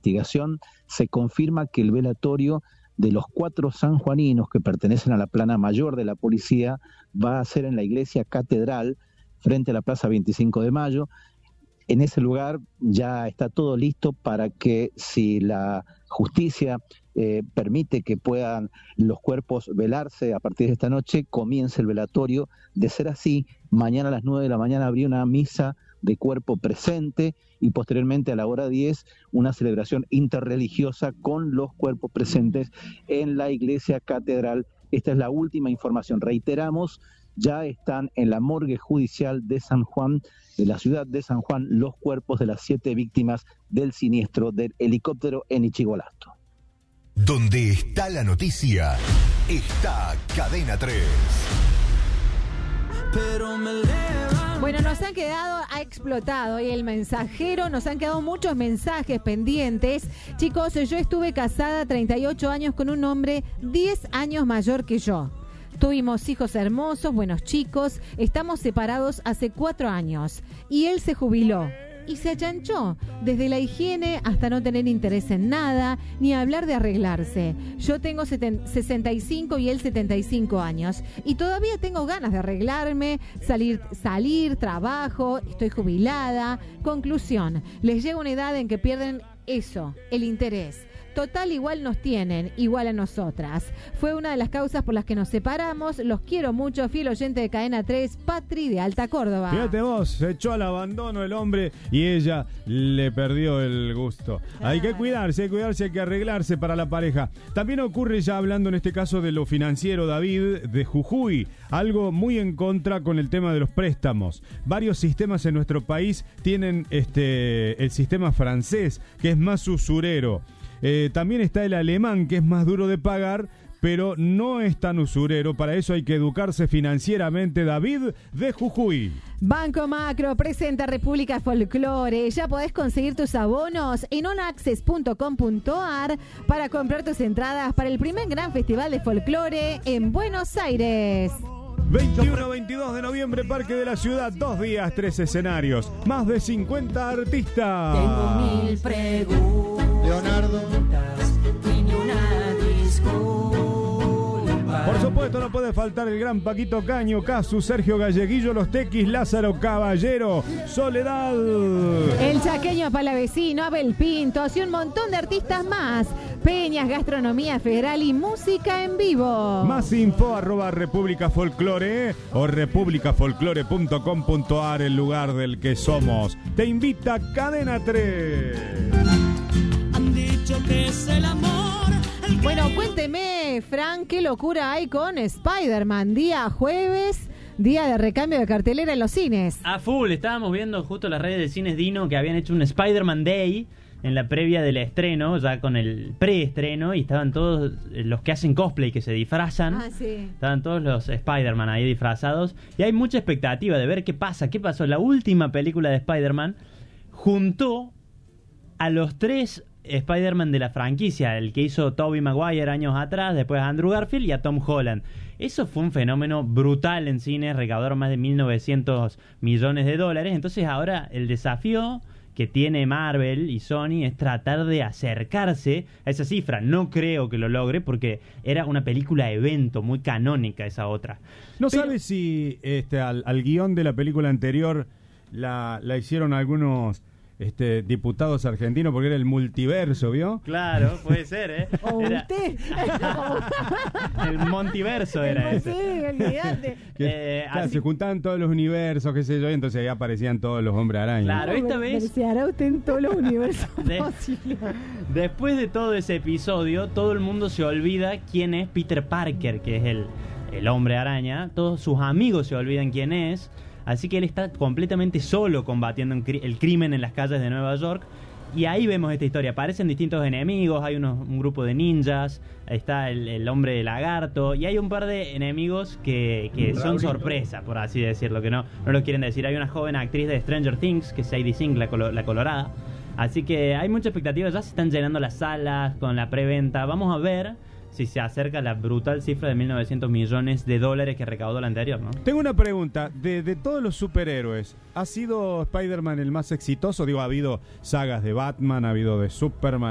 investigación se confirma que el velatorio de los 4 sanjuaninos que pertenecen a la plana mayor de la policía va a ser en la iglesia catedral frente a la Plaza 25 de Mayo. En ese lugar ya está todo listo para que, si la justicia permite que puedan los cuerpos velarse a partir de esta noche, comience el velatorio. De ser así, mañana a las 9 de la mañana habría una misa de cuerpo presente y posteriormente a la hora 10 una celebración interreligiosa con los cuerpos presentes en la iglesia catedral. Esta es la última información. Reiteramos, ya están en la morgue judicial de San Juan, de la ciudad de San Juan, los cuerpos de las 7 víctimas del siniestro del helicóptero en Ichigolasto. Donde está la noticia, está Cadena 3. Pero me leva. Bueno, ha explotado y el mensajero, nos han quedado muchos mensajes pendientes. Chicos, yo estuve casada 38 años con un hombre 10 años mayor que yo. Tuvimos hijos hermosos, buenos chicos, estamos separados hace 4 años y él se jubiló y se achanchó, desde la higiene hasta no tener interés en nada, ni hablar de arreglarse. Yo tengo 65 y él 75 años y todavía tengo ganas de arreglarme, salir, trabajo, estoy jubilada. Conclusión, les llega una edad en que pierden eso, el interés. Total, igual nos tienen, igual a nosotras. Fue una de las causas por las que nos separamos. Los quiero mucho, fiel oyente de Cadena 3, Patri de Alta Córdoba. Fíjate vos, se echó al abandono el hombre y ella le perdió el gusto. Hay que cuidarse, hay que arreglarse para la pareja. También ocurre, ya hablando en este caso de lo financiero, David, de Jujuy, algo muy en contra con el tema de los préstamos. Varios sistemas en nuestro país tienen el sistema francés, que es más usurero. También está el alemán, que es más duro de pagar, pero no es tan usurero. Para eso hay que educarse financieramente. David de Jujuy. Banco Macro presenta República Folklore. Ya podés conseguir tus abonos en onaccess.com.ar para comprar tus entradas para el primer gran festival de folclore en Buenos Aires. 21-22 de noviembre, Parque de la Ciudad, 2 días, 3 escenarios, más de 50 artistas. Tengo 1000 preguntas. Leonardo. Y ni una disculpa. Por supuesto, no puede faltar el gran Paquito Caño, Casu, Sergio Galleguillo, Los Tequis, Lázaro Caballero, Soledad. El chaqueño Palavecino, Abel Pintos y un montón de artistas más. Peñas, gastronomía federal y música en vivo. Más info @República Folklore o republicafolklore.com.ar, el lugar del que somos. Te invita Cadena 3. Han dicho que es el amor. Bueno, cuénteme, Frank, qué locura hay con Spider-Man. Día jueves, día de recambio de cartelera en los cines. A full, estábamos viendo justo las redes de Cines Dino que habían hecho un Spider-Man Day en la previa del estreno, ya con el preestreno, y estaban todos los que hacen cosplay, que se disfrazan. Ah, sí. Estaban todos los Spider-Man ahí disfrazados. Y hay mucha expectativa de ver qué pasa. ¿Qué pasó? La última película de Spider-Man juntó a los 3 Spider-Man de la franquicia, el que hizo Tobey Maguire años atrás, después a Andrew Garfield y a Tom Holland. Eso fue un fenómeno brutal en cines, recaudaron más de 1.900 millones de dólares. Entonces ahora el desafío que tiene Marvel y Sony es tratar de acercarse a esa cifra. No creo que lo logre porque era una película evento muy canónica esa otra. ¿No sabes si al guión de la película anterior la hicieron algunos diputados argentinos, porque era el multiverso, ¿vio? Claro, puede ser, ¿eh? O Era... usted. El Montiverso era ese. Sí, olvídate. Claro, se juntaban todos los universos, qué sé yo, y entonces ahí aparecían todos los hombres arañas. Claro, esta vez... Se hará usted en todos los universos posibles. Después de todo ese episodio, todo el mundo se olvida quién es Peter Parker, que es el hombre araña. Todos sus amigos se olvidan quién es. Así que él está completamente solo combatiendo el crimen en las calles de Nueva York. Y ahí vemos esta historia. Aparecen distintos enemigos, hay un grupo de ninjas, está el hombre de lagarto, y hay un par de enemigos que son sorpresa, por así decirlo, que no lo quieren decir. Hay una joven actriz de Stranger Things, que es Sadie Sink, la colorada. Así que hay mucha expectativa, ya se están llenando las salas con la preventa. Vamos a ver si se acerca la brutal cifra de 1.900 millones de dólares que recaudó la anterior, ¿no? Tengo una pregunta. De todos los superhéroes, ¿ha sido Spider-Man el más exitoso? Digo, ha habido sagas de Batman, ha habido de Superman,